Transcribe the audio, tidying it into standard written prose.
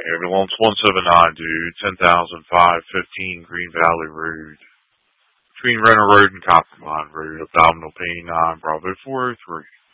Ambulance 179, dude. 10,515 Green Valley Road. Between Renner Road and Coppermine Road. Abdominal pain 9, Bravo 403.